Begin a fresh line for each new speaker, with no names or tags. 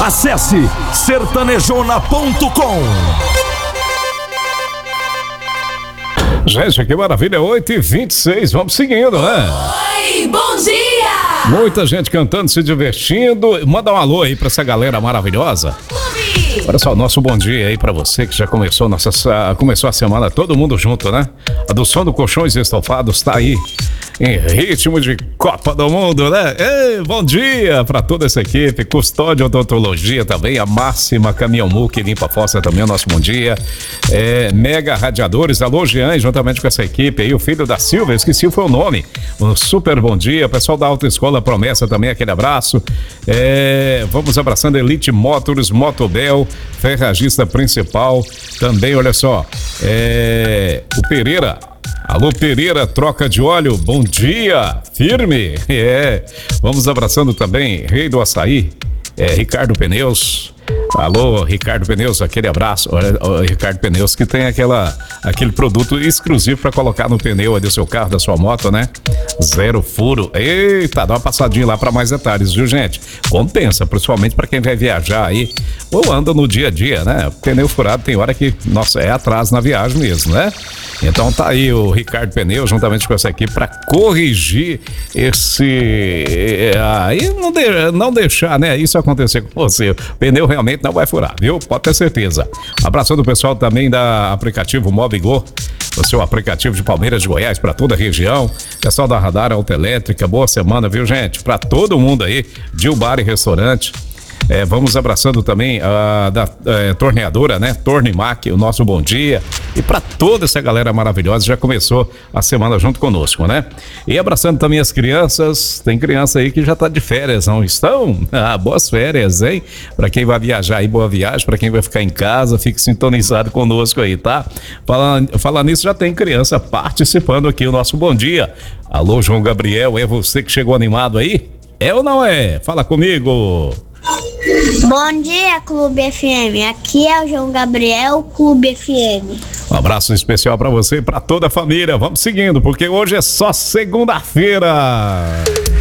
Acesse sertanejona.com.
Gente, que maravilha, 8h26, vamos seguindo, né?
Oi, bom dia!
Muita gente cantando, se divertindo. Manda um alô aí pra essa galera maravilhosa. Olha só, nosso bom dia aí pra você que já começou a semana, todo mundo junto, né? A do som do Colchões Estofados tá aí em ritmo de Copa do Mundo, né? Ei, bom dia pra toda essa equipe, Custódio Odontologia também, a Máxima Caminhão Mu que limpa a fossa também, o nosso bom dia. Mega Radiadores, alô Jean, juntamente com essa equipe aí, o filho da Silva, esqueci foi o nome, um super bom dia, pessoal da Autoescola Promessa também, aquele abraço. Vamos abraçando Elite Motors, Motobel, ferragista principal, também, olha só, o Pereira. Alô Pereira, troca de óleo, bom dia, firme, vamos abraçando também, Rei do Açaí, Ricardo Pneus, alô Ricardo Pneus, aquele abraço, Ricardo Pneus que tem aquele produto exclusivo para colocar no pneu do seu carro, da sua moto, né? Zero furo, eita, dá uma passadinha lá para mais detalhes, viu gente? Compensa, principalmente para quem vai viajar aí, ou anda no dia a dia, né? Pneu furado tem hora que, nossa, é atraso na viagem mesmo, né? Então tá aí o Ricardo Pneu, juntamente com essa equipe, para corrigir aí não deixar, né? Isso acontecer com você. O pneu realmente não vai furar, viu? Pode ter certeza. Abraçando o pessoal também da aplicativo Movigol, o seu aplicativo de Palmeiras de Goiás para toda a região. Pessoal da Radar Autoelétrica, boa semana, viu, gente? Para todo mundo aí, Gil Bar e Restaurante. Vamos abraçando também a da torneadora, né? Tornimac, o nosso bom dia. E para toda essa galera maravilhosa, já começou a semana junto conosco, né? E abraçando também as crianças, tem criança aí que já tá de férias, não estão? Boas férias, hein? Para quem vai viajar aí, boa viagem. Para quem vai ficar em casa, fique sintonizado conosco aí, tá? Falando nisso, já tem criança participando aqui, o nosso bom dia. Alô, João Gabriel, é você que chegou animado aí? É ou não é? Fala comigo!
Bom dia, Clube FM. Aqui é o João Gabriel, Clube FM.
Um abraço especial para você e para toda a família. Vamos seguindo, porque hoje é só segunda-feira.